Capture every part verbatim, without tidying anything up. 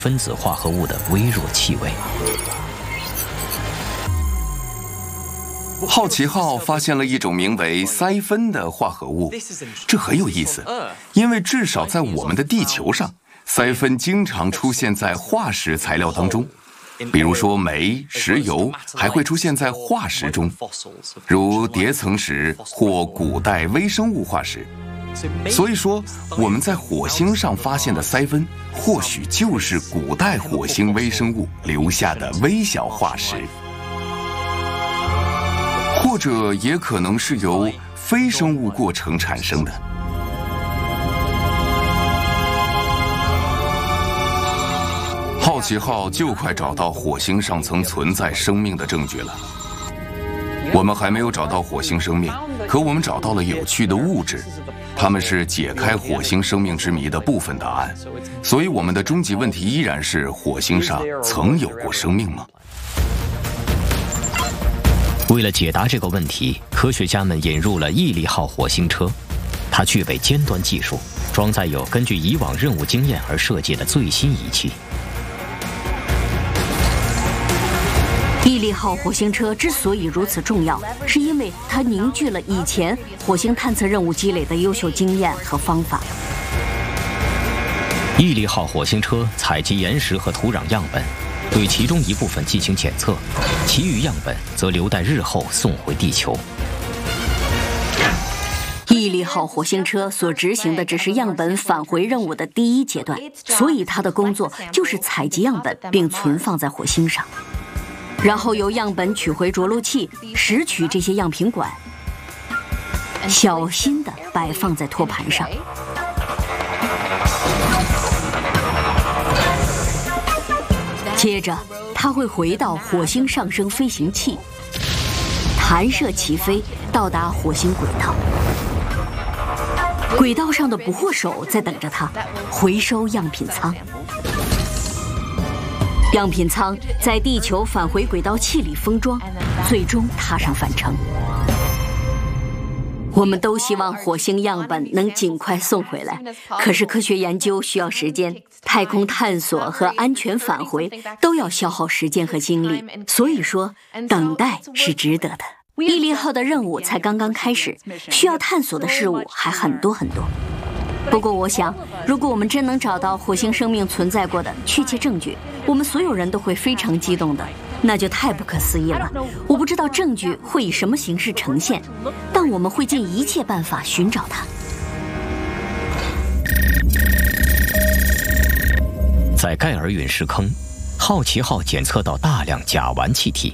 分子化合物的微弱气味。 好奇号发现了一种名为铯芬的化合物，这很有意思，因为至少在我们的地球上，铯芬经常出现在化石材料当中，比如说煤、石油还会出现在化石中，如叠层石或古代微生物化石。所以说，我们在火星上发现的铯芬，或许就是古代火星微生物留下的微小化石，或者也可能是由非生物过程产生的。好奇号就快找到火星上曾存在生命的证据了。我们还没有找到火星生命，可我们找到了有趣的物质，它们是解开火星生命之谜的部分答案。所以我们的终极问题依然是：火星上曾有过生命吗？ 为了解答这个问题，科学家们引入了毅力号火星车，它具备尖端技术，装载有根据以往任务经验而设计的最新仪器。 毅力号火星车之所以如此重要，是因为它凝聚了以前火星探测任务积累的优秀经验和方法。 毅力号火星车采集岩石和土壤样本，对其中一部分进行检测，其余样本则留待日后送回地球。 毅力号火星车所执行的只是样本返回任务的第一阶段，所以它的工作就是采集样本并存放在火星上，然后由样本取回着陆器，拾取这些样品管，小心地摆放在托盘上。接着，它会回到火星上升飞行器，弹射起飞，到达火星轨道。轨道上的捕获手在等着它，回收样品舱。样品舱在地球返回轨道器里封装，最终踏上返程。我们都希望火星样本能尽快送回来，可是科学研究需要时间，太空探索和安全返回都要消耗时间和精力，所以说等待是值得的。毅力号的任务才刚刚开始，需要探索的事物还很多很多。不过我想，如果我们真能找到火星生命存在过的确切证据，我们所有人都会非常激动的，那就太不可思议了。我不知道证据会以什么形式呈现，但我们会尽一切办法寻找它。 在盖尔陨石坑，好奇号检测到大量甲烷气体。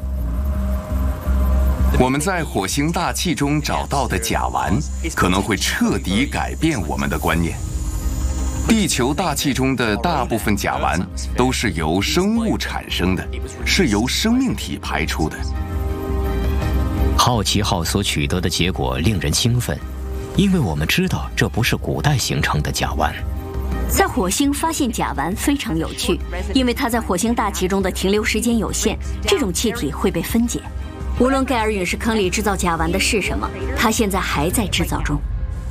我们在火星大气中找到的甲烷可能会彻底改变我们的观念。地球大气中的大部分甲烷都是由生物产生的，是由生命体排出的。 好奇号所取得的结果令人兴奋，因为我们知道这不是古代形成的甲烷。 在火星发现甲烷非常有趣，因为它在火星大气中的停留时间有限，这种气体会被分解。无论盖尔陨石坑里制造甲烷的是什么，它现在还在制造中。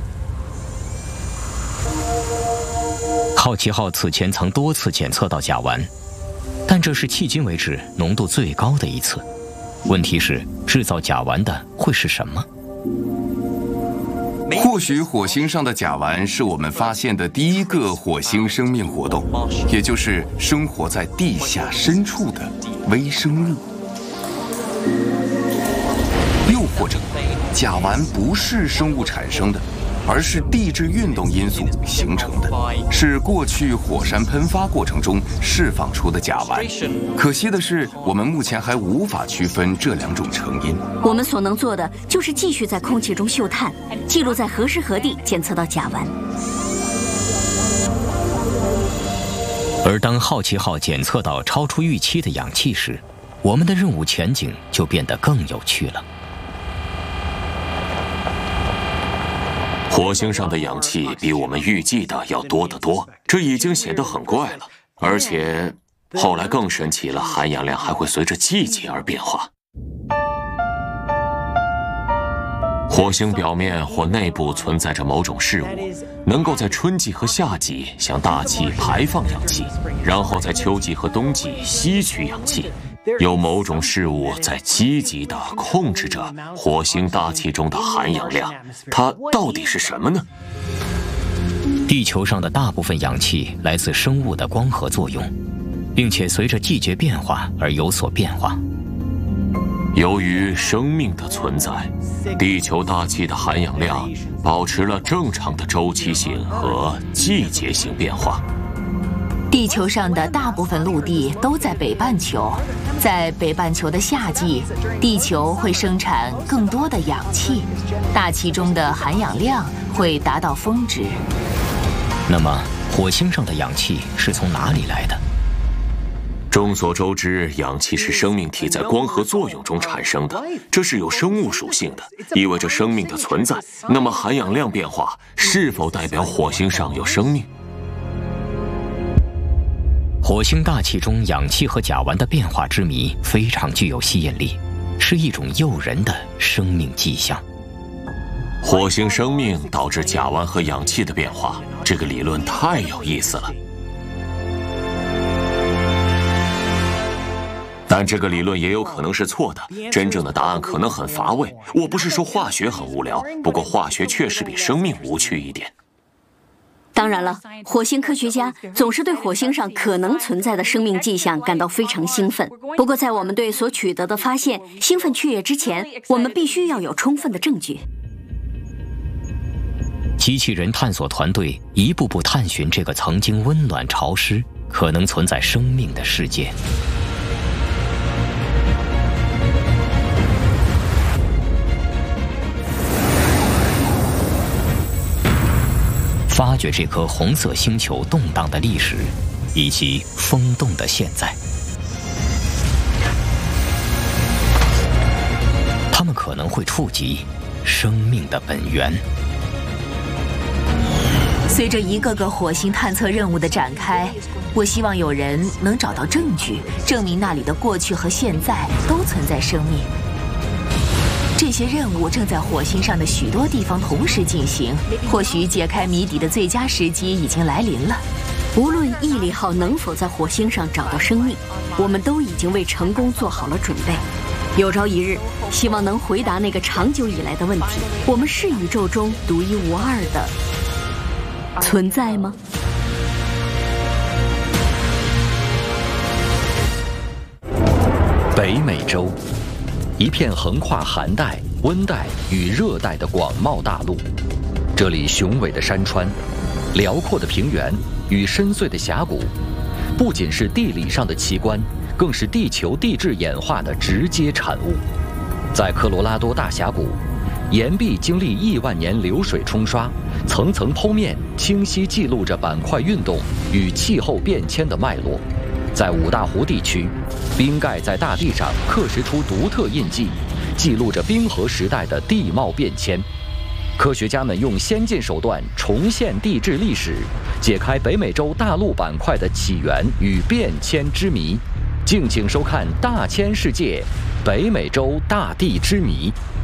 好奇号此前曾多次检测到甲烷，但这是迄今为止浓度最高的一次。问题是，制造甲烷的会是什么？ 或许火星上的甲烷是我们发现的第一个火星生命活动，也就是生活在地下深处的微生物。又或者，甲烷不是生物产生的，而是地质运动因素形成的，是过去火山喷发过程中释放出的甲烷。可惜的是，我们目前还无法区分这两种成因。 我们所能做的就是继续在空气中嗅探，记录在何时何地检测到甲烷。 而当好奇号检测到超出预期的氧气时，我们的任务前景就变得更有趣了。 火星上的氧气比我们预计的要多得多，这已经显得很怪了。而且后来更神奇了，含氧量还会随着季节而变化。火星表面或内部存在着某种事物， 能够在春季和夏季向大气排放氧气，然后在秋季和冬季吸取氧气。有某种事物在积极地控制着火星大气中的含氧量，它到底是什么呢？ 地球上的大部分氧气来自生物的光合作用，并且随着季节变化而有所变化。 由于生命的存在，地球大气的含氧量保持了正常的周期性和季节性变化。 地球上的大部分陆地都在北半球，在北半球的夏季，地球会生产更多的氧气，大气中的含氧量会达到峰值。 那么，火星上的氧气是从哪里来的？ 众所周知，氧气是生命体在光合作用中产生的，这是有生物属性的，意味着生命的存在。那么，含氧量变化是否代表火星上有生命？ 火星大气中氧气和甲烷的变化之谜非常具有吸引力，是一种诱人的生命迹象。 火星生命导致甲烷和氧气的变化，这个理论太有意思了。但这个理论也有可能是错的，真正的答案可能很乏味。我不是说化学很无聊，不过化学确实比生命无趣一点。 当然了，火星科学家总是对火星上可能存在的生命迹象感到非常兴奋。不过，在我们对所取得的发现兴奋雀跃之前，我们必须要有充分的证据。 机器人探索团队一步步探寻这个曾经温暖潮湿、可能存在生命的世界。发掘这颗红色星球动荡的历史，以及风动的现在。它们可能会触及生命的本源。 随着一个个火星探测任务的展开，我希望有人能找到证据，证明那里的过去和现在都存在生命。这些任务正在火星上的许多地方同时进行，或许解开谜底的最佳时机已经来临了。 无论毅力号能否在火星上找到生命，我们都已经为成功做好了准备。有朝一日，希望能回答那个长久以来的问题：我们是宇宙中独一无二的存在吗？ 北美洲，一片横跨寒带、温带与热带的广袤大陆。这里雄伟的山川、辽阔的平原与深邃的峡谷，不仅是地理上的奇观，更是地球地质演化的直接产物。在科罗拉多大峡谷，岩壁经历亿万年流水冲刷，层层剖面，清晰记录着板块运动与气候变迁的脉络。在五大湖地区，冰盖在大地上刻蚀出独特印记，记录着冰河时代的地貌变迁。科学家们用先进手段重现地质历史，解开北美洲大陆板块的起源与变迁之谜。敬请收看《大千世界：北美洲大地之谜》。